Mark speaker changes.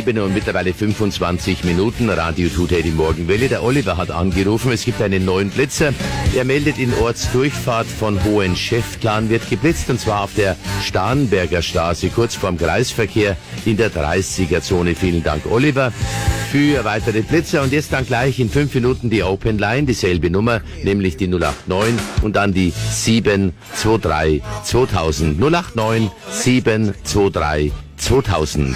Speaker 1: 7 und mittlerweile 25 Minuten. Radio Today, die Morgenwelle. Der Oliver hat angerufen. Es gibt einen neuen Blitzer. Er meldet, in Ortsdurchfahrt von Hohenschäftlarn wird geblitzt, und zwar auf der Starnberger Straße, kurz vorm Kreisverkehr in der 30er-Zone. Vielen Dank, Oliver, für weitere Blitzer. Und jetzt dann gleich in 5 Minuten die Open Line, dieselbe Nummer, nämlich die 089 und dann die 723 2000. 089 723 2000.